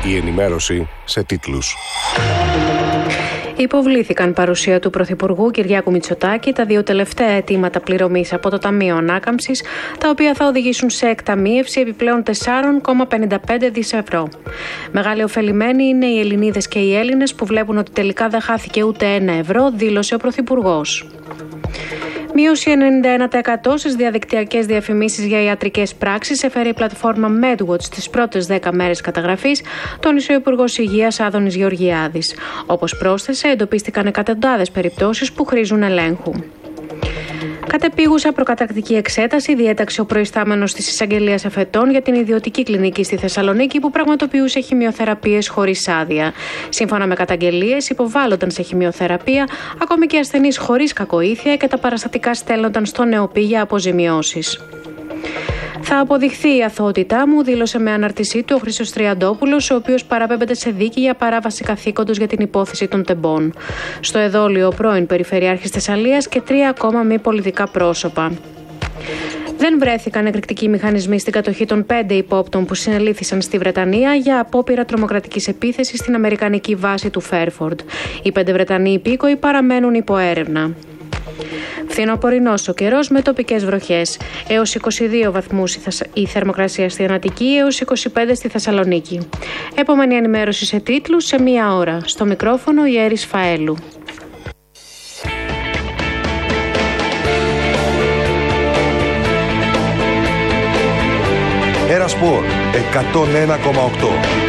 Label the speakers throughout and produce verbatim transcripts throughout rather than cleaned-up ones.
Speaker 1: Η ενημέρωση σε τίτλους.
Speaker 2: Υποβλήθηκαν παρουσία του Πρωθυπουργού Κυριάκου Μητσοτάκη τα δύο τελευταία αιτήματα πληρωμής από το Ταμείο Ανάκαμψης, τα οποία θα οδηγήσουν σε εκταμείευση επιπλέον τέσσερα κόμμα πενήντα πέντε δισεκατομμύρια ευρώ. Μεγάλοι ωφελημένοι είναι οι Ελληνίδες και οι Έλληνες που βλέπουν ότι τελικά δεν χάθηκε ούτε ένα ευρώ, δήλωσε ο Πρωθυπουργός. Μείωση ενενήντα ένα τοις εκατό στις διαδικτυακές διαφημίσεις για ιατρικές πράξεις έφερε η πλατφόρμα MedWatch στις πρώτες δέκα μέρες καταγραφής, τόνισε ο Υπουργός Υγείας Άδωνης Γεωργιάδης. Όπως πρόσθεσε, εντοπίστηκαν εκατοντάδες περιπτώσεις που χρήζουν ελέγχου. Κατεπίγουσα προκαταρκτική εξέταση διέταξε ο προϊστάμενος της εισαγγελίας εφετών για την ιδιωτική κλινική στη Θεσσαλονίκη που πραγματοποιούσε χημειοθεραπείες χωρίς άδεια. Σύμφωνα με καταγγελίες, υποβάλλονταν σε χημειοθεραπεία ακόμη και ασθενείς χωρίς κακοήθεια και τα παραστατικά στέλνονταν στο ΝΕΟΠΗ για αποζημιώσεις. Θα αποδειχθεί η αθωότητά μου, δήλωσε με αναρτησή του ο Χρήστος Τριαντόπουλος, ο οποίος παραπέμπεται σε δίκη για παράβαση καθήκοντος για την υπόθεση των τεμπών. Στο εδόλιο, ο πρώην Περιφερειάρχης Θεσσαλίας και τρία ακόμα μη πολιτικά πρόσωπα. Δεν βρέθηκαν εκρηκτικοί μηχανισμοί στην κατοχή των πέντε υπόπτων που συνελήφθησαν στη Βρετανία για απόπειρα τρομοκρατικής επίθεσης στην αμερικανική βάση του Φέρφορντ. Οι πέντε Βρετανοί υπήκοοι παραμένουν υπό έρευνα. Φθινοπορεινός ο καιρός με τοπικές βροχές. Έως είκοσι δύο βαθμούς η θερμοκρασία στην Αττική, έως είκοσι πέντε στη Θεσσαλονίκη. Επόμενη ενημέρωση σε τίτλους σε μία ώρα. Στο μικρόφωνο η Έρης Φαέλου.
Speaker 1: Ερασπορ εκατόν ένα κόμμα οκτώ.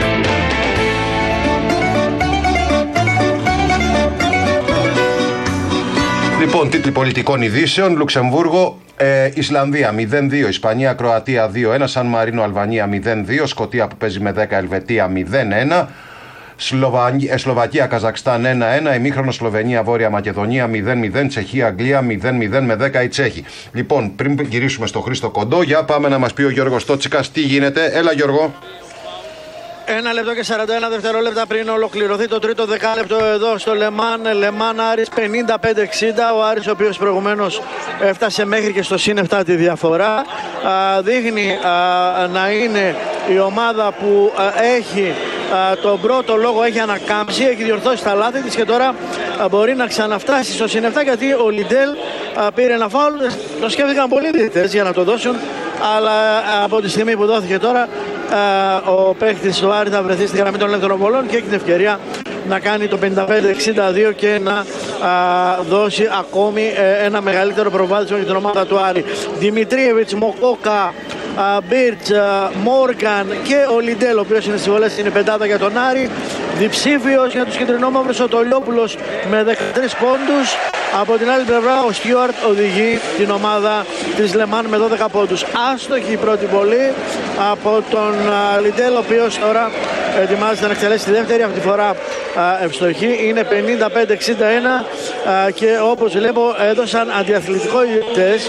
Speaker 3: Λοιπόν, τίτλοι πολιτικών ειδήσεων. Λουξεμβούργο, ε, Ισλανδία μηδέν δύο, Ισπανία, Κροατία δύο ένα, Σαν Μαρίνο, Αλβανία μηδέν δύο, Σκωτία που παίζει με δέκα, Ελβετία μηδέν ένα, Σλοβα... ε, Σλοβακία, Καζακστάν ένα ένα, ημίχρονο Σλοβενία, Βόρεια Μακεδονία μηδέν μηδέν, Τσεχία, Αγγλία μηδέν μηδέν με δέκα οι Τσέχοι. Λοιπόν, πριν γυρίσουμε στο Χρήστο Κοντό, για πάμε να μας πει ο Γιώργος Τότσικας τι γίνεται. Έλα Γιώργο.
Speaker 4: Ένα λεπτό και σαράντα ένα δευτερόλεπτα πριν ολοκληρωθεί το τρίτο δεκάλεπτο εδώ στο Λεμάν. Λεμάν Άρης πενήντα πέντε εξήντα. Ο Άρης, ο οποίος προηγουμένως έφτασε μέχρι και στο συν επτά τη διαφορά. Α, δείχνει α, να είναι η ομάδα που α, έχει α, τον πρώτο λόγο, έχει ανακάμψει, έχει διορθώσει τα λάθη της και τώρα α, μπορεί να ξαναφτάσει στο συν επτά, γιατί ο Λιντέλ α, πήρε ένα φάουλ. Το σκέφτηκαν πολλοί διαιτητές για να το δώσουν, αλλά α, από τη στιγμή που δόθηκε τώρα, ο παίκτης του Άρη θα βρεθεί στη γραμμή των ελεύθερων βολών και έχει την ευκαιρία να κάνει το πενήντα πέντε εξήντα δύο και να α, δώσει ακόμη ε, ένα μεγαλύτερο προβάδισμα για την ομάδα του Άρη. Δημητρίεβιτς, Μοκόκα, Μπίρτς, Μόργαν και ο Λιντέλ, ο οποίος είναι στις βολές, είναι πεντάδα για τον Άρη. Διψήφιος για τους κεντρινόμαυρους ο Τολιόπουλος με δεκατρείς πόντους. Από την άλλη πλευρά ο Στιούαρτ οδηγεί την ομάδα της Λεμάν με δώδεκα πόντους. Άστοχη η πρώτη βολή από τον Λιντέλ, ο οποίος τώρα ετοιμάζεται να εκτελέσει τη δεύτερη, αυτή τη φορά ευστοχή. Είναι πενήντα πέντε εξήντα ένα και όπως βλέπω έδωσαν αντιαθλητικό οι διαιτητές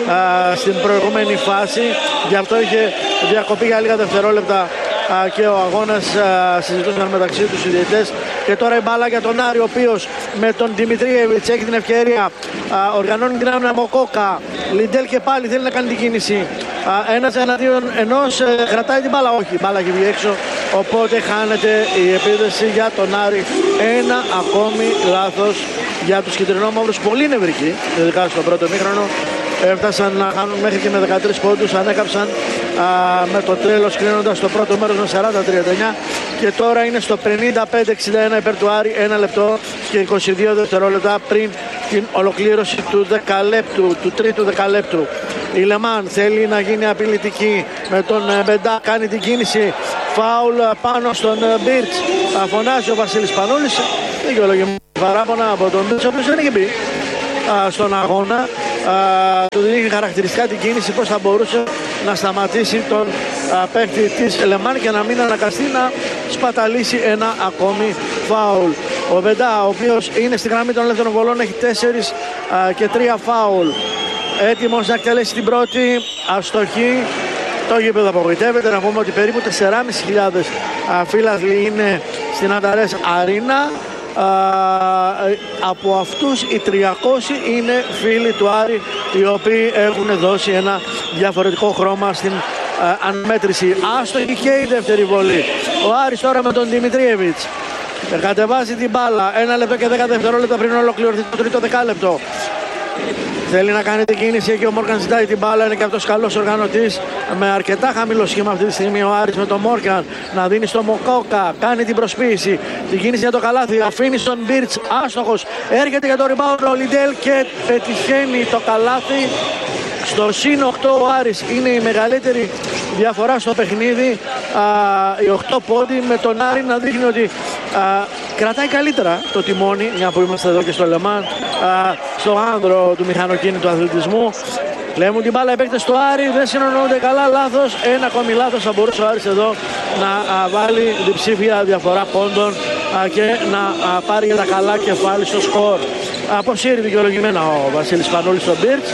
Speaker 4: στην προηγούμενη φάση. Γι' αυτό είχε διακοπεί για λίγα δευτερόλεπτα και ο αγώνας, συζητούσαν μεταξύ τους οι διαιτητές. Και τώρα η μπάλα για τον Άρη, ο οποίος με τον Δημητρίεβιτς έχει την ευκαιρία, οργανώνει την άμυνα Μοκόκα. Λιντέλ και πάλι θέλει να κάνει την κίνηση. Ένας εναντίον ενός, κρατάει την μπάλα, όχι, η μπάλα έχει βγει έξω, οπότε χάνεται η επίδεση για τον Άρη. Ένα ακόμη λάθος για τους κεντρινόμαυρους, πολύ νευρικοί, ειδικά στο πρώτο ημίχρονο. Έφτασαν να χάνουν μέχρι και με δεκατρείς πόντους, ανέκαψαν α, με το τέλος, κλείνοντας το πρώτο μέρος με σαράντα τριάντα εννιά και τώρα είναι στο πενήντα πέντε εξήντα ένα υπέρ του Άρη, ένα λεπτό και είκοσι δύο δευτερόλεπτα πριν την ολοκλήρωση του δεκαλέπτου, του τρίτου δεκαλέπτου. Η Λεμάν θέλει να γίνει απειλητική με τον Μπεντά, κάνει την κίνηση, φάουλ πάνω στον Μπίρτς, φωνάζει ο Βασίλης Πανούλης, δικαιολογημένο παράπονα από τον Μπίρτς, ο οποίος δεν είχε μπει στον αγώνα. Uh, του δίνει χαρακτηριστικά την κίνηση, πώς θα μπορούσε να σταματήσει τον uh, παίκτη της Λεμάν και να μην αναγκαστεί να σπαταλήσει ένα ακόμη φάουλ. Ο Βεντά, ο οποίος είναι στη γραμμή των ελεύθερων βολών, έχει τέσσερις uh, και τρία φάουλ. Έτοιμος να εκτελέσει την πρώτη, αστοχή. Το γήπεδο απογοητεύεται. Να πούμε ότι περίπου τεσσεράμισι χιλιάδες uh, φίλαθλοι είναι στην Ανταρές Αρίνα. Uh, από αυτούς οι τριακόσιοι είναι φίλοι του Άρη, οι οποίοι έχουν δώσει ένα διαφορετικό χρώμα στην ανμέτρηση. Άστοχη και η δεύτερη βολή. Ο Άρης τώρα με τον Δημητριέβιτς κατεβάζει την μπάλα. Ένα λεπτό και δέκα δευτερόλεπτα πριν ολοκληρωθεί το τρίτο δεκάλεπτο. Θέλει να κάνει την κίνηση και ο Μόργαν ζητάει την μπάλα. Είναι και αυτός καλός οργανωτής με αρκετά χαμηλό σχήμα αυτή τη στιγμή. Ο Άρης με τον Μόργαν να δίνει στο Μοκόκα. Κάνει την προσποίηση. Την κίνηση για το καλάθι. Αφήνει στον Μπίρτς. Άστοχος. Έρχεται για το rebound ο Λιντέλ και πετυχαίνει το καλάθι. Στο συν οκτώ ο Άρης είναι η μεγαλύτερη διαφορά στο παιχνίδι. Α, οι οκτώ πόντι με τον Άρη να δείχνει ότι α, κρατάει καλύτερα το τιμόνι, μια που είμαστε εδώ και στο Λεμάν, στο άνδρο του μηχανοκίνητου αθλητισμού. Λέμε την μπάλα επέκταση στο Άρη, δεν συνεννοούνται καλά, λάθος. Ένα ακόμη λάθος θα μπορούσε ο Άρης εδώ να α, βάλει διψήφια διαφορά πόντων α, και να α, πάρει για τα καλά κεφάλι στο σκορ. Αποσύρει δικαιολογημένα ο Βασίλης Πανούλης στον Μπίρτς.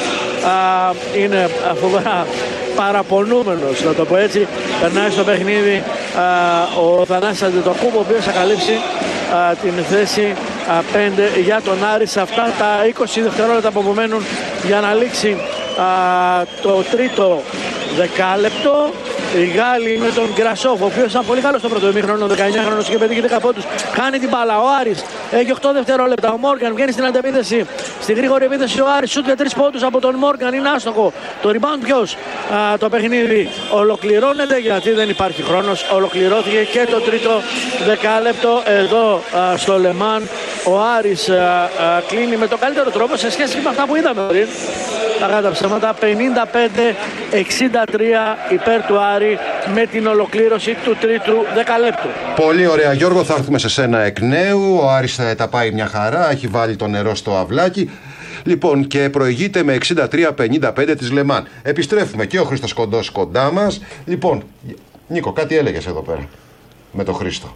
Speaker 4: Είναι φοβερά παραπονούμενος, να το πω έτσι. Περνάει στο παιχνίδι α, ο Θανάσης Αντετοκούμπο, ο οποίος θα καλύψει α, την θέση α, πέντε για τον Άρη σε αυτά τα είκοσι δευτερόλεπτα που απομένουν για να λήξει α, το τρίτο δεκάλεπτο. Οι Γάλλοι με τον Γκρασόφ, ο οποίος ήταν πολύ καλός στο πρώτο ημίχρονο, δεκαεννιά χρονών και πέτυχε δέκα πόντους. Κάνει την μπάλα. Ο Άρης έχει οκτώ δευτερόλεπτα. Ο Μόργαν βγαίνει στην αντεπίθεση. Στη γρήγορη επίθεση ο Άρης σούτ για τρεις πόντους από τον Μόργαν. Είναι άστοχο. Το rebound ποιος? Α, το παιχνίδι ολοκληρώνεται γιατί δεν υπάρχει χρόνος. Ολοκληρώθηκε και το τρίτο δεκάλεπτο εδώ α, στο Λεμάν. Ο Άρης α, α, κλείνει με τον καλύτερο τρόπο σε σχέση με αυτά που είδαμε πριν. Τα γάτα ψέματα, πενήντα πέντε εξήντα τρία υπέρ του Άρη με την ολοκλήρωση του τρίτου δεκαλέπτου.
Speaker 3: Πολύ ωραία, Γιώργο, θα έρθουμε σε σένα εκ νέου. Ο Άρης τα πάει μια χαρά, έχει βάλει το νερό στο αυλάκι. Λοιπόν, και προηγείται με εξήντα τρία πενήντα πέντε της Λεμάν. Επιστρέφουμε και ο Χρήστος Κοντός κοντά μας. Λοιπόν, Νίκο, κάτι έλεγες εδώ πέρα με τον Χρήστο.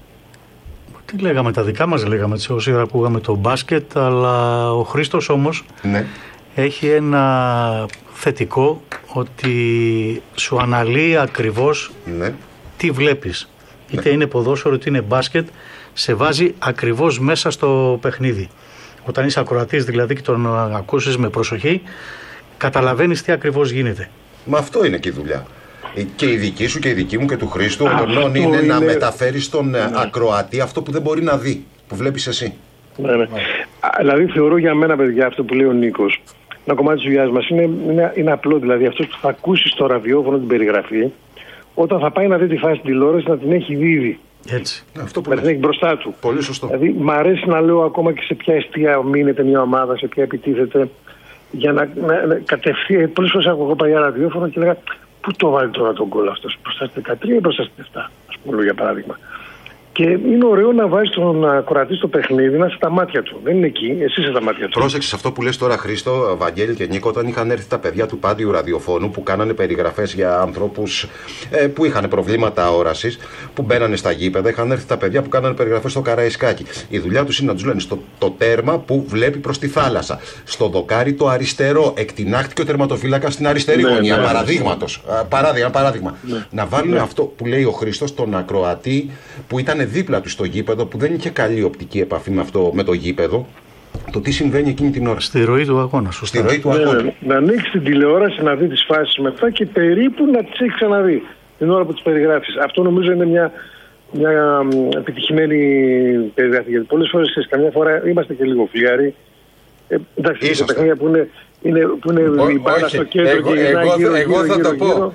Speaker 5: Τι λέγαμε, τα δικά μας λέγαμε, έτσι, όσοι ακούγαμε το μπάσκετ, αλλά ο Χρήστος όμως ναι. έχει ένα θετικό ότι σου αναλύει ακριβώς ναι. τι βλέπεις. Ναι. Είτε είναι ποδόσφαιρο, είτε είναι μπάσκετ, σε βάζει ακριβώς μέσα στο παιχνίδι. Όταν είσαι ακροατής δηλαδή και τον ακούσεις με προσοχή, καταλαβαίνεις τι ακριβώς γίνεται.
Speaker 3: Μα αυτό είναι και η δουλειά. Και η δική σου και η δική μου και του Χρήστου, ο τονών είναι, είναι να μεταφέρει στον ναι. ακροατή αυτό που δεν μπορεί να δει, που βλέπεις εσύ.
Speaker 6: Ναι, ναι. Δηλαδή θεωρώ για μένα, παιδιά, αυτό που λέει ο Νίκος, ένα κομμάτι της δουλειάς μας είναι, είναι, είναι απλό. Δηλαδή αυτός που θα ακούσει στο ραδιόφωνο την περιγραφή, όταν θα πάει να δει τη φάση στην τηλεόραση, να την έχει δει ήδη.
Speaker 5: Έτσι.
Speaker 3: Αυτό που
Speaker 6: να την έχει μπροστά του.
Speaker 3: Πολύ σωστό.
Speaker 6: Δηλαδή μ' αρέσει να λέω ακόμα και σε ποια εστία μείνεται μια ομάδα, σε ποια επιτίθεται, για να, να, να κατευθείαν. Πολλές φορές έχω εγώ πάει ραδιόφωνο και λέγα πού το βάλει τώρα τον γκολ αυτός, μπροστά στη δεκατρία ή μπροστά στη επτά, ας πούμε, για παράδειγμα. Και είναι ωραίο να βάζει τον ακροατή στο παιχνίδι να είσαι στα μάτια του. Δεν είναι εκεί, εσύ είσαι στα μάτια του.
Speaker 3: Πρόσεξε αυτό που λες τώρα, Χρήστο, Βαγγέλη και Νίκο, όταν είχαν έρθει τα παιδιά του Πάντιου Ραδιοφώνου που κάνανε περιγραφές για ανθρώπους ε, που είχαν προβλήματα όρασης, που μπαίνανε στα γήπεδα. Είχαν έρθει τα παιδιά που κάνανε περιγραφές στο Καραϊσκάκι. Η δουλειά τους είναι να τους λένε στο το τέρμα που βλέπει προς τη θάλασσα. Στο δοκάρι το αριστερό, εκτινάχτηκε ο τερματοφύλακας στην αριστερή ναι, γωνία. Ναι, παραδείγματος. Ναι. Παράδειγμα, παράδειγμα. Ναι. Να βάλουν ναι. αυτό που λέει ο Χρήστος, τον ακροατή που ήταν δίπλα του στο γήπεδο, που δεν είχε καλή οπτική επαφή με, αυτό, με το γήπεδο, το τι συμβαίνει εκείνη την ώρα.
Speaker 5: Στη ροή του αγώνα, σωστά.
Speaker 3: Στη ροή του
Speaker 6: ναι,
Speaker 3: αγώνα.
Speaker 6: Ναι, να ανοίξει την τηλεόραση, να δει τις φάσεις μετά και περίπου να τις έχει ξαναδεί την ώρα που τις περιγράφεις. Αυτό νομίζω είναι μια, μια επιτυχημένη περιγραφή. Γιατί πολλές φορές, καμιά φορά είμαστε και λίγο φλιάροι. Ε, εντάξει, σε παιχνίδια που είναι. Είναι, που είναι Ό, η μπάλα στο κέντρο εγώ, και
Speaker 7: εγώ,
Speaker 6: γύρω,
Speaker 7: εγώ
Speaker 6: γύρω,
Speaker 7: θα
Speaker 6: γύρω,
Speaker 7: το πω.
Speaker 6: γύρω.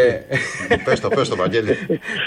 Speaker 3: Ε, πες το, πες το, Βαγγέλη.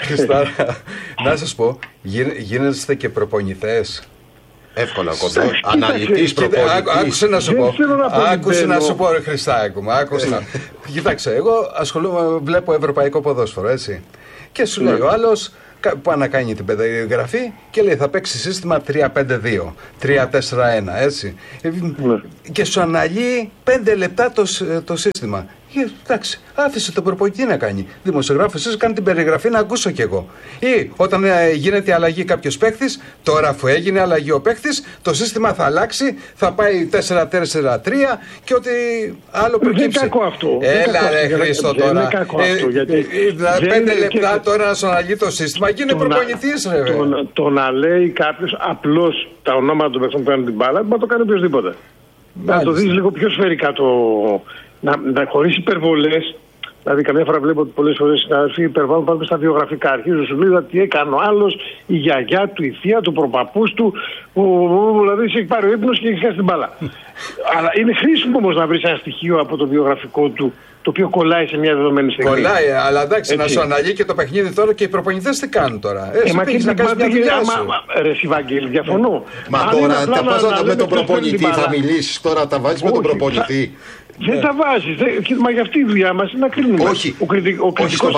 Speaker 7: Να σας πω, γίνεστε και προπονητές.
Speaker 3: Εύκολα, κοντό. Αναλυτής, προπονητής.
Speaker 7: Άκουσε να σου πω. Άκουσε να σου πω, ρε Χριστάκου μου. Κοιτάξτε, εγώ ασχολούμαι, βλέπω ευρωπαϊκό ποδόσφαιρο, έτσι. Και σου λέει ο άλλος, πάει να κάνει την περιγραφή και λέει θα παίξει σύστημα τρία πέντε δύο, τρία τέσσερα ένα, έτσι. Ναι. Και σου αναλύει πέντε λεπτά το, το σύστημα. Ε, εντάξει, άφησε τον προπονητή να κάνει. Δημοσιογράφος, εσύ κάνει την περιγραφή να ακούσω κι εγώ. Ή όταν ε, γίνεται αλλαγή κάποιος παίχτης, τώρα αφού έγινε αλλαγή ο παίχτης, το σύστημα θα αλλάξει, θα πάει τέσσερα τέσσερα τρία και ό,τι άλλο προκύψει.
Speaker 6: Δεν είναι κακό αυτό.
Speaker 7: Έλα ρε Χρήστο τώρα.
Speaker 6: Δεν είναι κακό αυτό. Γιατί
Speaker 7: ε, πέντε λεπτά και... τώρα να σου αναλύει το σύστημα, γίνε προπονητής ρε.
Speaker 6: Το, το, το να λέει κάποιος απλώς τα ονόματα των παιχτών που κάνουν την μπάλα, να το κάνει οποιοδήποτε. Να το δεις λίγο πιο σφαιρικά το. Να, να χωρίς υπερβολές, Δηλαδή, καμιά φορά βλέπω ότι πολλές φορές οι συνάδελφοι υπερβάλλουν πάνω στα βιογραφικά. Αρχίζουν σου λέει τι έκανε ο άλλος, η γιαγιά του, η θεία του, ο προπαππούς του, που δηλαδή σε έχει πάρει ο ύπνος και έχει χάσει την μπάλα. Αλλά είναι χρήσιμο όμως να βρεις ένα στοιχείο από το βιογραφικό του, το οποίο κολλάει σε μια δεδομένη στιγμή.
Speaker 7: Κολλάει, αλλά εντάξει, έτσι. Να σου αναλύει και το παιχνίδι τώρα και οι προπονητές τι κάνουν τώρα.
Speaker 6: Ε, μα και να κάνεις μια δουλειά σου. Ρε Σιβαγγέλη, διαφωνώ.
Speaker 3: Μα τώρα τα πας με τον προπονητή, θα μιλήσεις τώρα, τα βάζεις με τον προπονητή.
Speaker 6: Δεν τα βάζεις. Μα για αυτή η δουλειά μας είναι να κρίνουμε.
Speaker 3: Όχι,
Speaker 6: ο κριτικός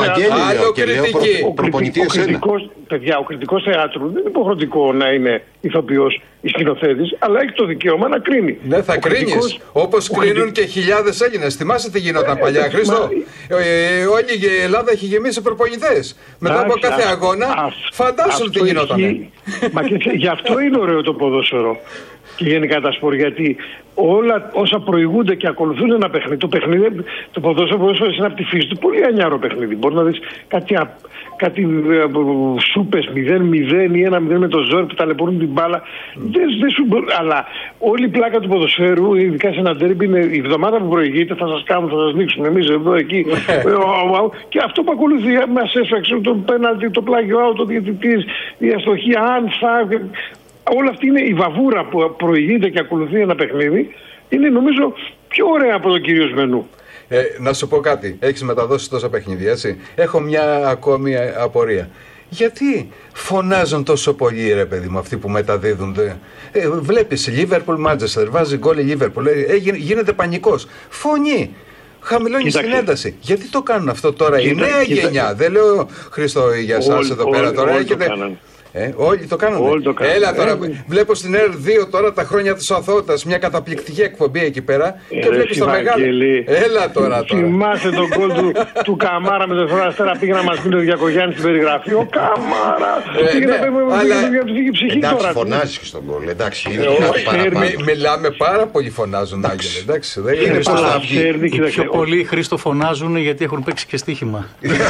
Speaker 6: θεάτρου. Παιδιά, ο κριτικός θεάτρου δεν είναι υποχρεωτικό να είναι ηθοποιός ή σκηνοθέτης, αλλά έχει το δικαίωμα να κρίνει.
Speaker 7: Ναι, θα κρίνεις. Όπως κρίνουν και χιλιάδες Έλληνες. Θυμάσαι τι γινόταν παλιά, Χρήστο? Όλη η Ελλάδα έχει γεμίσει προπονητές. Μετά από κάθε αγώνα, φαντάσου τι γινόταν.
Speaker 6: Μα γι' αυτό είναι ωραίο το ποδόσφαιρο. Και γενικά τα σπορ, γιατί όλα όσα προηγούνται και ακολουθούν ένα παιχνίδι, το παιχνίδι, το ποδόσφαιρο είναι από τη φύση του πολύ ανιάρο παιχνίδι. Μπορεί να δεις κάτι, κάτι σούπες μηδέν μηδέν ή ένα μηδέν με το ζόρι που ταλαιπωρούν την μπάλα. Mm. Δεν, δεν σου, αλλά όλη η πλάκα του ποδοσφαίρου, ειδικά σε ένα ντέρμπι, είναι η εβδομάδα που προηγείται, θα σας κάνουμε, θα σας δείξουμε εμείς εδώ, εκεί. Και αυτό που ακολουθεί μας έσφαξε το πέναλτι, το πλάγιο out, το διαιτητής, η αστοχή, αν θα. Όλα αυτή είναι η βαβούρα που προηγείται και ακολουθεί ένα παιχνίδι. Είναι νομίζω πιο ωραία από το κυρίως μενού.
Speaker 7: Ε, να σου πω κάτι. Έχεις μεταδώσει τόσα παιχνίδια, έτσι. Έχω μια ακόμη απορία. Γιατί φωνάζουν τόσο πολύ, ρε παιδί μου, αυτοί που μεταδίδουν? Ε, βλέπεις Liverpool Manchester, βάζει γκολ η Liverpool, ε, γίνεται πανικός. Φωνή. Χαμηλώνει στην ένταση. Γιατί το κάνουν αυτό τώρα? Κοίτα, η νέα κοίτα, γενιά. Κοίτα. Δεν λέω, Χρήστο, για εσάς εδώ πέρα τώρα. Έχετε. Ε, όλοι το κάνουν. Έλα τώρα. Ε, βλέπω στην Ερ δύο τώρα τα χρόνια της αθωότητας. Μια καταπληκτική εκπομπή εκεί πέρα. Ε, και βλέπεις το μεγάλο. Έλα τώρα. τώρα.
Speaker 6: Θυμάσαι τον γκολ του, του Καμάρα με τον Αστέρα? Πήγε να μας πει ο Διακογιάννης στην περιγραφή. Ο Καμάρα. Πήγε να πει ψυχή τώρα.
Speaker 3: Εντάξει, φωνάζεις και στον γκολ. Εντάξει,
Speaker 7: μιλάμε πάρα πολύ, φωνάζουν, Άγγελε. Εντάξει, δεν
Speaker 5: είναι πώς θα βγει. Οι πιο πολλοί, Χρήστο, φωνάζουν γιατί έχουν παίξει και στοίχημα.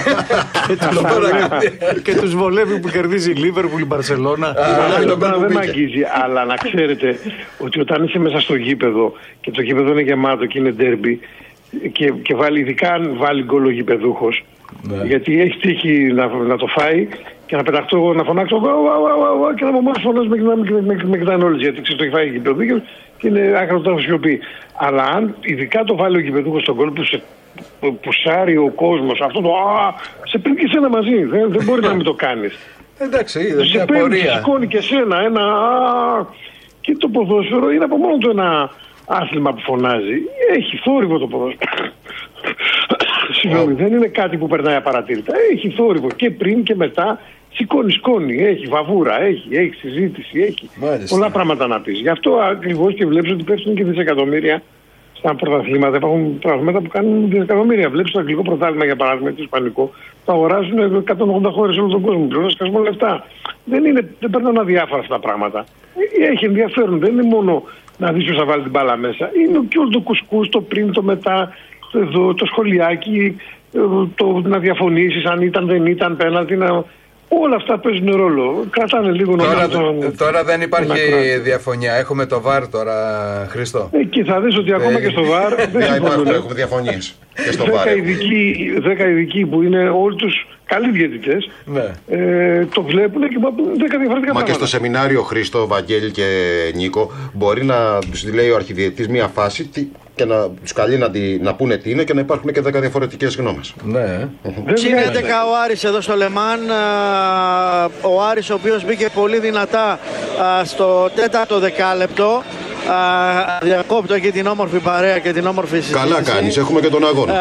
Speaker 5: Και τους βολεύει που κερδίζει η Liverpool, η Μπαρσελόνα.
Speaker 6: Δεν με αγγίζει, αλλά να ξέρετε ότι όταν είσαι μέσα στο γήπεδο και το γήπεδο είναι γεμάτο και είναι ντέρμπι και, και βάλει, ειδικά αν βάλει γκολ ο γηπεδούχος, ναι. Γιατί έχει τύχει να, να το φάει και να πεταχτώ εγώ να φωνάξω και να μου μάθω φωνάζω με κοιτάνε όλες, γιατί ξέρεις το έχει φάει ο γηπεδούχος και είναι άκρατο να σιωπεί. Αλλά αν ειδικά το βάλει ο γηπεδούχος στον γκολ που σε πουσάρει ο κόσμος, αυτό το α, σε παίρνει και εσένα μαζί, δεν, δεν μπορεί να μην το κάνεις.
Speaker 7: Εντάξει, είδες
Speaker 6: μια πορεία. Σε σηκώνει και εσένα ένα α, και το ποδόσφαιρο είναι από μόνο του ένα άθλημα που φωνάζει. Έχει θόρυβο το ποδόσφαιρο. Συγγνώμη, δεν είναι κάτι που περνάει απαρατήρητα. Έχει θόρυβο και πριν και μετά. Σηκώνει σκόνη, έχει βαβούρα, έχει, έχει συζήτηση, έχει Μάλιστα. πολλά πράγματα να πεις. Γι' αυτό ακριβώς και βλέπεις ότι πέφτουν και δισεκατομμύρια στα πρωταθλήματα. Υπάρχουν πράγματα που κάνουν δισεκατομμύρια. Βλέπεις το αγγλικό πρωτάθλημα, για παράδειγμα, το ισπανικό, το αγοράζουν εκατόν ογδόντα χώρες σε όλο τον κόσμο. Πληρώνουν σκασμό λεφτά. Δεν, είναι, δεν περνάνε αδιάφορα αυτά τα πράγματα. Έχει ενδιαφέρον. Δεν είναι μόνο να δεις ποιος θα βάλει την μπάλα μέσα. Είναι και όλο το κουσκούς, το πριν, το μετά, το εδώ, το σχολιάκι, το να διαφωνήσεις αν ήταν, δεν ήταν, πέναλτι, να. Όλα αυτά παίζουν ρόλο. Κρατάνε λίγο
Speaker 7: τώρα, τον... τώρα δεν υπάρχει διαφωνία. Έχουμε το βαρ τώρα, Χρήστο.
Speaker 6: Εκεί θα δεις ότι ακόμα και στο βαρ
Speaker 3: δεν υπάρχουν, έχουμε διαφωνίες. Και στο βαρ.
Speaker 6: δέκα ειδικοί που είναι όλοι τους καλοί διαιτητές, ναι. ε, το βλέπουν και είπαν δέκα διαφορετικά πράγματα.
Speaker 3: Μα και στο σεμινάριο, Χρήστο, Βαγγέλη και Νίκο, μπορεί να τους λέει ο αρχιδιαιτητής μία φάση και να τους καλεί να, τη, να πούνε τι είναι και να υπάρχουν και δέκα διαφορετικές γνώμες.
Speaker 7: Ναι.
Speaker 4: Είναι έντεκα ο Άρης εδώ στο Λεμάν. Ο Άρης ο οποίος μπήκε πολύ δυνατά στο τέταρτο δεκάλεπτο. Uh, διακόπτω εκεί την όμορφη παρέα και την όμορφη συζήτηση.
Speaker 3: Καλά κάνεις, έχουμε και τον αγώνα.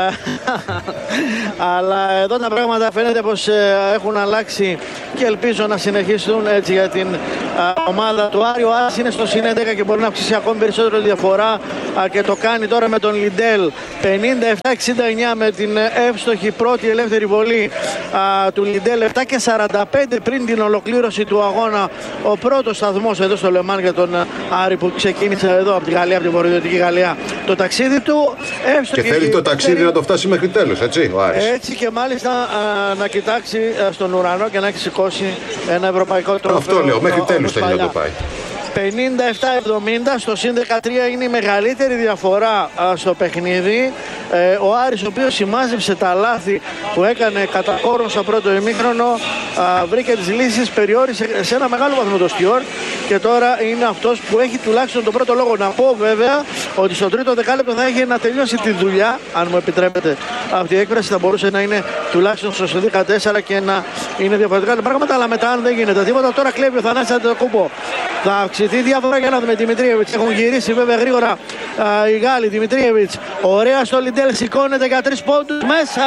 Speaker 4: Αλλά εδώ τα πράγματα φαίνεται πως έχουν αλλάξει και ελπίζω να συνεχίσουν έτσι για την uh, ομάδα του Άρη. Ο Άρης είναι στο συν έντεκα και μπορεί να αυξήσει ακόμη περισσότερο τη διαφορά uh, και το κάνει τώρα με τον Λιντέλ. πενήντα επτά εξήντα εννιά με την εύστοχη πρώτη ελεύθερη βολή uh, του Λιντέλ. επτά και σαράντα πέντε πριν την ολοκλήρωση του αγώνα. Ο πρώτος σταθμός εδώ στο Λεμάν για τον uh, Άρη που ξεκίνησε εδώ από τη Γαλλία, από την βορειοδυτική Γαλλία, το ταξίδι του.
Speaker 3: Και θέλει το ταξίδι και... να το φτάσει μέχρι τέλος, έτσι, ο Άρης.
Speaker 4: Έτσι και μάλιστα α, να κοιτάξει α, στον ουρανό και να έχει σηκώσει ένα ευρωπαϊκό τρόπαιο.
Speaker 3: Αυτό λέω, μέχρι τέλους θέλει να το πάει.
Speaker 4: πενήντα επτά εβδομήντα, στο συν δεκατρία είναι η μεγαλύτερη διαφορά α, στο παιχνίδι. Ε, ο Άρης, ο οποίος σημάζεψε τα λάθη που έκανε κατά κόρον στο πρώτο ημίχρονο, α, βρήκε τις λύσεις, περιόρισε σε ένα μεγάλο βαθμό το Στιόρτ και τώρα είναι αυτός που έχει τουλάχιστον τον πρώτο λόγο. Να πω βέβαια ότι στο τρίτο δεκάλεπτο θα έχει να τελειώσει τη δουλειά, αν μου επιτρέπετε αυτή η έκφραση, θα μπορούσε να είναι τουλάχιστον στο δεκατέσσερα και να είναι διαφορετικά τα πράγματα, αλλά μετά αν δεν γίνεται τίποτα, τώρα κλέβει ο Θανάσης Αντετοκούμπο. Θα αυξηθεί η διαφορά για να δούμε. Δημητρίεβιτς, έχουν γυρίσει βέβαια γρήγορα α, οι Γάλλοι. Δημητρίεβιτς, ωραία στο Λιντέλ, σηκώνεται για τρεις πόντους. Μέσα!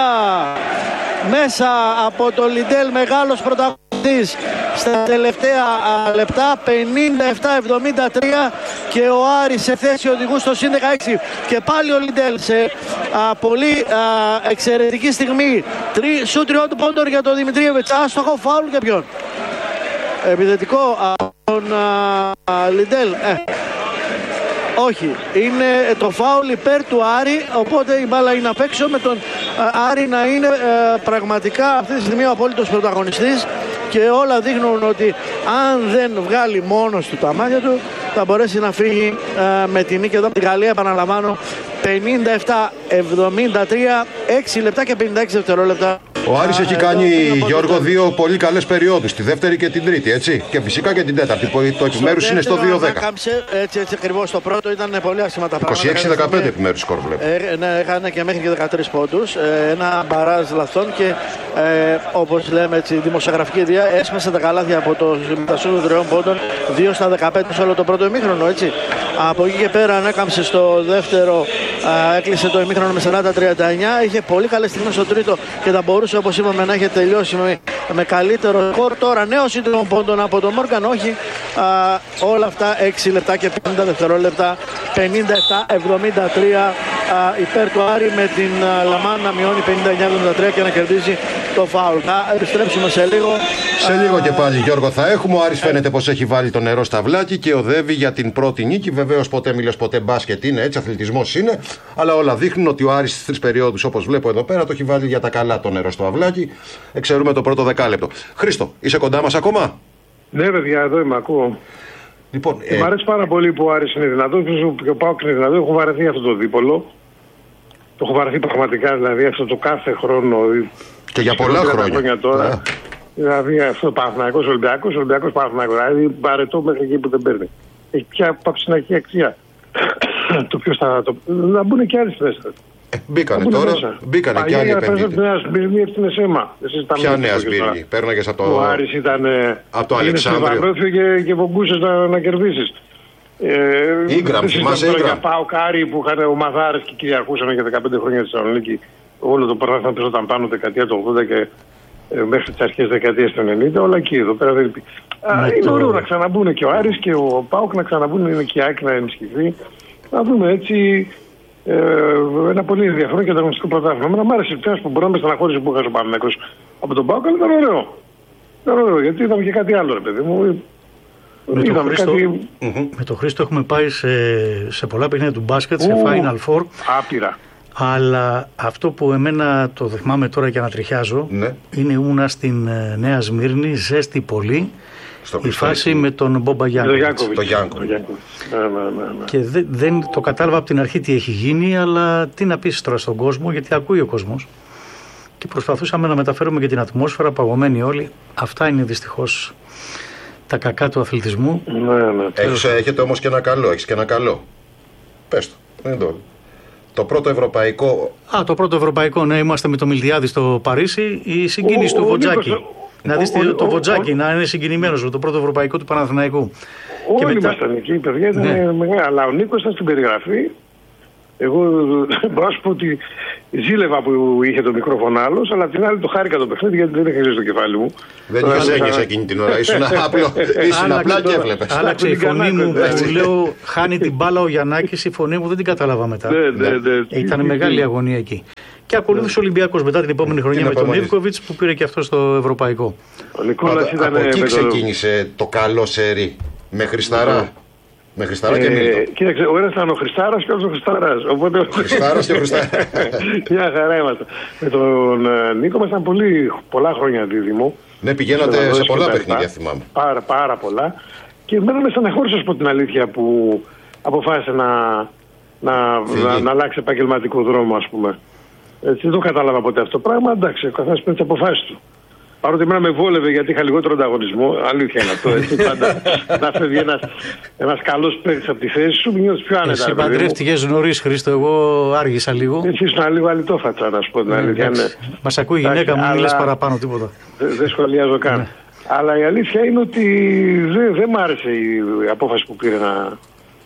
Speaker 4: Μέσα από το Λιντέλ, μεγάλος πρωταγωνιστής στα τελευταία α, λεπτά. Πενήντα επτά εβδομήντα τρία και ο Άρης σε θέση οδηγού στο συν δεκαέξι. Και πάλι ο Λιντέλ σε α, πολύ α, εξαιρετική στιγμή. Τρι, σου τριών του πόντων για τον Δημητρίεβιτς. Άστοχο φάουλ και ποιον? Επιθετικό από τον Λιντέλ. Ε, όχι, είναι το φάουλ υπέρ του Άρη, οπότε η μπάλα είναι απ' έξω, με τον α, Άρη να είναι ε, πραγματικά αυτή τη στιγμή ο απόλυτος πρωταγωνιστής και όλα δείχνουν ότι αν δεν βγάλει μόνος του τα μάτια του θα μπορέσει να φύγει ε, με την νίκη εδώ από τη Γαλλία. Επαναλαμβάνω, πενήντα επτά εβδομήντα τρία, έξι λεπτά και πενήντα έξι δευτερόλεπτα.
Speaker 3: Ο Άρης έχει κάνει, Γιώργο, δύο πολύ καλές περιόδους, τη δεύτερη και την τρίτη, έτσι. Και φυσικά και την τέταρτη, που το επιμέρους είναι στο δύο δέκα.
Speaker 4: Έτσι, έτσι ακριβώς. Το πρώτο ήταν πολύ άσχημα τα πράγματα.
Speaker 3: είκοσι έξι δεκαπέντε επιμέρους σκορ βλέπω.
Speaker 4: Ε, ναι, είχαν και μέχρι και δεκατρείς πόντους. Ε, ένα μπαράζ λαθών και ε, όπως λέμε έτσι, δημοσιογραφική ιδέα, έσπασε τα καλάθια από το μετασύλλογο των τριών πόντων, δύο στα δεκαπέντε σε όλο το πρώτο ημίχρονο, έτσι. Από εκεί και πέρα ανέκαμψε στο δεύτερο, α, έκλεισε το ημίχρονο με σαράντα τριάντα εννιά. Είχε πολύ καλές στιγμές στο τρίτο και θα μπορούσε, όπως είπαμε, να είχε τελειώσει με, με καλύτερο σκορ. Τώρα νέο σύντομο πόντων από τον Μόργαν, όχι. Α, όλα αυτά έξι λεπτά και πενήντα δευτερόλεπτα. πενήντα επτά εβδομήντα τρία α, υπέρ του Άρη, με την α, Λαμάν να μειώνει πενήντα εννιά εβδομήντα τρία και να κερδίζει το φάουλ. Θα επιστρέψουμε σε λίγο.
Speaker 3: Σε λίγο και πάλι, Γιώργο, θα έχουμε. Ο Άρης φαίνεται πως έχει βάλει το νερό στα βλάκι και οδεύει για την πρώτη νίκη. Βεβαίως ποτέ μιλες, ποτέ μπάσκετ είναι, έτσι, αθλητισμός είναι. Αλλά όλα δείχνουν ότι ο Άρης στις τρεις περιόδους, όπως βλέπω εδώ πέρα, το έχει βάλει για τα καλά το νερό στο αυλάκι. Εξαιρούμε το πρώτο δεκάλεπτο. Χρήστο, είσαι κοντά μας ακόμα?
Speaker 6: Ναι, παιδιά, εδώ είμαι, ακούω.
Speaker 3: Λοιπόν,
Speaker 6: ε... Μ' αρέσει πάρα πολύ που ο Άρης είναι δυνατό και ο ΠΑΟΚ είναι δυνατό. Έχω βαρεθεί αυτό το δίπολο. Το έχω βαρεθεί πραγματικά, δηλαδή αυτό το κάθε χρόνο.
Speaker 3: Και για πολλά χρόνια.
Speaker 6: χρόνια τώρα. Yeah. Δηλαδή αυτό Παναθηναϊκός, Ολυμπιακός, Ολυμπιακός Παναθηναϊκός. Δηλαδή βαρετό μέχρι εκεί που δεν παίρνει. Έχει πια πάψει να έχει αξία. Το ποιος θα το... Να μπουν και άλλοι μέσα.
Speaker 3: Ε, μπήκανε τώρα, μέσα. Μπήκανε και άλλοι επενδυτές.
Speaker 6: Νέα Σμπύρνη έφτιανε αίμα.
Speaker 3: Ποια Νέα Σμπύρνη? Πέρναγες από το...
Speaker 6: Ο Άρης ήταν...
Speaker 3: Από το Αλεξάνδριο.
Speaker 6: Και, και βογκούσες να, να κερδίσεις.
Speaker 3: Ε, Ήγκραμ, θυμάσαι Ήγκραμ.
Speaker 6: Πάω Κάρι που είχαν ομαδάρες και κυριαρχούσαν για δεκαπέντε χρόνια στη Θεσσαλονίκη. Όλο το πρωτάθλημα παίζονταν πάνω δεκαετία του ογδόντα και ε, μέχρι τις αρχές δεκαετίας του ενενήντα. Όλα εκεί, εδώ πέρα δεν υπήρχε. Είναι ωραίο να ξαναμπούν και ο Άρης και ο ΠΑΟΚ να ξαναμπούν, είναι και η ΑΕΚ να ενισχυθεί. Να δούμε έτσι ε, ένα πολύ ενδιαφέρον και ανταγωνιστικό πρωτάθλημα. Εμένα μου άρεσε πια που μπορούμε να στεναχώρησε που είχα ο Παναθηναϊκός από τον ΠΑΟΚ, αλλά ήταν ωραίο. Ήταν ωραίο γιατί είδαμε και κάτι άλλο, ρε παιδί μου.
Speaker 5: Με τον, Χρήστο, κάτι... με τον Χρήστο έχουμε πάει σε, σε πολλά παιχνίδια του μπάσκετ, σε Ου, Final Four.
Speaker 6: Άπειρα.
Speaker 5: Αλλά αυτό που εμένα το θυμάμαι τώρα και ανατριχιάζω, ναι, είναι ήμουνα στην Νέα Σμύρνη, ζέστη πολύ, στο η φάση με τον Μπόμπα Γιάνκοβιτς.
Speaker 3: Το Γιάνκοβιτς.
Speaker 5: Και δεν, δεν το κατάλαβα από την αρχή τι έχει γίνει, αλλά τι να πεις τώρα στον κόσμο, γιατί ακούει ο κόσμος. Και προσπαθούσαμε να μεταφέρουμε και την ατμόσφαιρα, παγωμένοι όλοι. Αυτά είναι δυστυχώς τα κακά του αθλητισμού.
Speaker 6: Ναι, ναι.
Speaker 3: Έχεις, έχετε όμως και ένα καλό, έχεις και ένα καλό. Πες το, δεν είναι το. Το πρώτο ευρωπαϊκό...
Speaker 5: Α, το πρώτο ευρωπαϊκό, ναι, είμαστε με το Μιλτιάδη στο Παρίσι, η συγκίνηση του Βοτζάκη. Να δεις ο, το Βοτζάκη να είναι συγκινημένος με το πρώτο ευρωπαϊκό του Παναθηναϊκού.
Speaker 6: Όλοι μετά... ήμασταν εκεί, παιδιά, ήταν ναι. μεγάλα. Αλλά ο Νίκος ήταν στην περιγραφή. Εγώ μπορώ να σου πω ότι ζήλευα που είχε το μικρόφωνο άλλος, αλλά την άλλη το χάρηκα το παιχνίδι γιατί δεν είχα ζήσει στο κεφάλι μου.
Speaker 3: Δεν είχες έννοιες εκείνη την ώρα, ήσουν απλά και έβλεπες.
Speaker 5: Άλλαξε η φωνή μου που λέω χάνει την μπάλα ο Γιαννάκης, η φωνή μου δεν την κατάλαβα μετά. Ήταν μεγάλη αγωνία εκεί. Και ακολούθησε ο Ολυμπιακός μετά την επόμενη χρονιά με τον Ιβκοβιτς που πήρε και αυτό στο ευρωπαϊκό.
Speaker 3: Από εκεί ξεκίνησε το καλό σερί με Χρισταρά. Με Χριστάρα και Μίλτο. Ε,
Speaker 6: κοίταξε, ο ένας ήταν ο Χριστάρας και ο άλλος ο Χριστάρας. Οπότε...
Speaker 3: Ο Χριστάρας και ο Χριστάρας.
Speaker 6: Μια χαρά είμαστε. Με τον uh, Νίκο ήμασταν πολύ, πολλά χρόνια δίδυμο.
Speaker 3: Ναι, πηγαίνατε σε πολλά παιχνίδια, θυμάμαι.
Speaker 6: Πάρα, πάρα πολλά. Και εμένα με στεναχώρησε, από την αλήθεια, που αποφάσισε να, να, να, να αλλάξει επαγγελματικό δρόμο, ας πούμε. Έτσι, δεν το κατάλαβα ποτέ αυτό το πράγμα. Εντάξει, ο καθένας παίρνει τις αποφάσεις του. Παρότι εμένα με βόλευε γιατί είχα λιγότερο ανταγωνισμό, αλήθεια είναι αυτό. Έτσι, πάντα να φεύγει ένας, ένας καλός παίκτης από τη θέση σου, νιώθεις πιο άνετα.
Speaker 5: Εσύ παντρεύτηκες νωρίς, Χρήστο, εγώ άργησα λίγο.
Speaker 6: Εσύ ήσουν λίγο αλητόφατσα, να σου πω την αλήθεια. Ναι.
Speaker 5: Μας ακούει η γυναίκα μου, μην λες παραπάνω τίποτα.
Speaker 6: Δεν δε σχολιάζω καν. Ναι. Αλλά η αλήθεια είναι ότι δεν δε μ' άρεσε η απόφαση που πήρε να,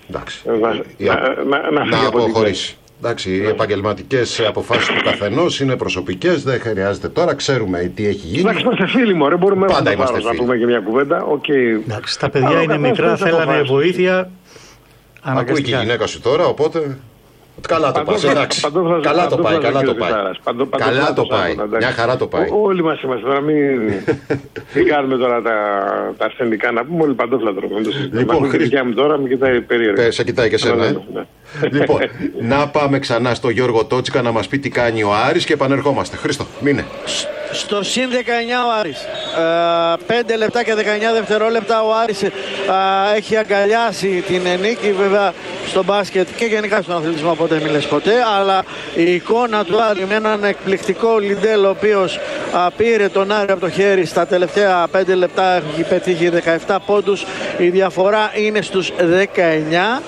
Speaker 6: να, να, να, να φύγει από την θέση.
Speaker 3: Εντάξει, οι επαγγελματικές αποφάσεις του καθενός είναι προσωπικές, δεν χρειάζεται τώρα, ξέρουμε τι έχει γίνει.
Speaker 6: Εντάξει, είμαστε φίλοι, μωρέ, μπορούμε πάντα να, να πούμε και μια κουβέντα. Okay.
Speaker 5: Εντάξει, τα παιδιά είναι μικρά, θέλανε βοήθεια.
Speaker 3: Ακούει και η γυναίκα σου τώρα, οπότε. Καλά το πάει, εντάξει. Καλά το πάει, καλά το πάει. Καλά το πάει, μια χαρά το πάει.
Speaker 6: Όλοι μας είμαστε, να μην κάνουμε τώρα τα ασθενικά, να πούμε όλοι παντόφλα τρώμε. Λοιπόν, η δικιά μου τώρα με κοιτάει περίεργα.
Speaker 3: Σε κοιτάει και εσένα. Λοιπόν, να πάμε ξανά στο Γιώργο Τότσικα να μας πει τι κάνει ο Άρης και επανερχόμαστε. Χρήστο, μείνε.
Speaker 4: Στο συν δεκαεννιά ο Άρης. πέντε λεπτά και δεκαεννιά δευτερόλεπτα ο Άρης έχει αγκαλιάσει την νίκη, βέβαια στο μπάσκετ και γενικά στον αθλητισμό, ποτέ μη λες ποτέ, αλλά η εικόνα του Άρη με έναν εκπληκτικό Λιντέλ, ο οποίος πήρε τον Άρη από το χέρι στα τελευταία πέντε λεπτά, έχει πετύχει δεκαεπτά πόντους, η διαφορά είναι στους δεκαεννιά.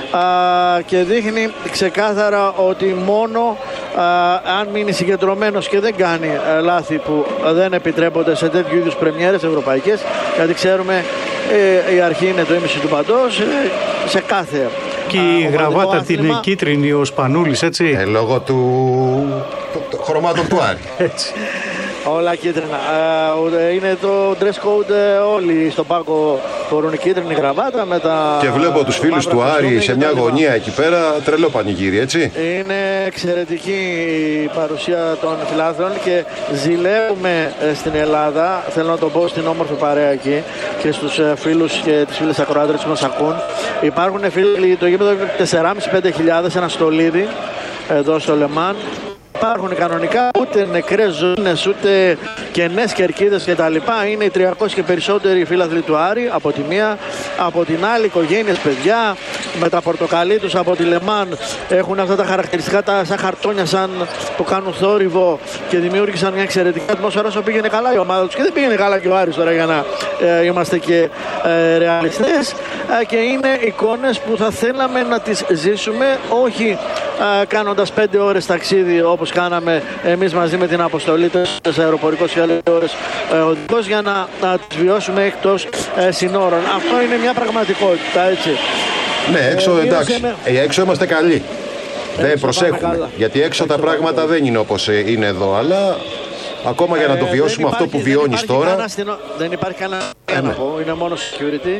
Speaker 4: Uh, και δείχνει ξεκάθαρα ότι μόνο uh, αν μείνει συγκεντρωμένος και δεν κάνει uh, λάθη που uh, δεν επιτρέπονται σε τέτοιου είδους πρεμιέρες ευρωπαϊκές, γιατί ξέρουμε uh, η αρχή είναι το ίμιση του παντός uh, σε κάθε.
Speaker 5: Και η uh, γραβάτα την άθλημα, κίτρινη ο Σπανούλης, έτσι.
Speaker 3: Ε, λόγω του χρωμάτων του Άρη.
Speaker 5: Έτσι.
Speaker 4: Όλα κίτρινα. Uh, είναι το dress code, uh, όλοι στον πάγκο φορούν κίτρινη γραβάτα με τα.
Speaker 3: Και βλέπω τους φίλους του Άρη σε μια γωνία εκεί πέρα, τρελό πανηγύρι, έτσι.
Speaker 4: Είναι εξαιρετική η παρουσία των φιλάθλων και ζηλεύουμε στην Ελλάδα. Θέλω να το πω στην όμορφη παρέα εκεί και στους φίλους και τις φίλες ακροάτρες που μας ακούν. Υπάρχουν φίλοι, το γήπεδο τεσσεράμισι με πέντε χιλιάδες, ένα στολίδι εδώ στο Λεμάν. Υπάρχουν κανονικά ούτε νεκρές ζώνες, ούτε κενές κερκίδες κτλ. Είναι οι τριακόσιοι και περισσότεροι φίλαθλοι του Άρη από τη μία. Από την άλλη, οικογένειες, παιδιά με τα πορτοκαλί τους από τη Λεμάν έχουν αυτά τα χαρακτηριστικά, τα σαν χαρτόνια, σαν που κάνουν θόρυβο και δημιούργησαν μια εξαιρετική ατμόσφαιρα όσο πήγαινε καλά η ομάδα τους. Και δεν πήγαινε καλά και ο Άρης τώρα, για να ε, είμαστε και ε, ρεαλιστές. Ε, και είναι εικόνες που θα θέλαμε να τις ζήσουμε, όχι ε, κάνοντας πέντε ώρες ταξίδι όπως κάναμε εμείς μαζί με την αποστολή σε αεροπορικό και άλλες ώρες ε, οδικός, για να, να τις βιώσουμε εκτός ε, συνόρων. Αυτό είναι μια πραγματικότητα, έτσι.
Speaker 3: Ναι, έξω ε, εντάξει, με... ε, έξω είμαστε καλοί. Έξω δεν προσέχουμε, γιατί έξω τα πράγματα δεν είναι όπως είναι εδώ, αλλά ακόμα ε, για να το βιώσουμε αυτό υπάρχει, που βιώνεις τώρα.
Speaker 4: Αστυνο... Δεν υπάρχει κανένα ε, ναι. είναι μόνο security.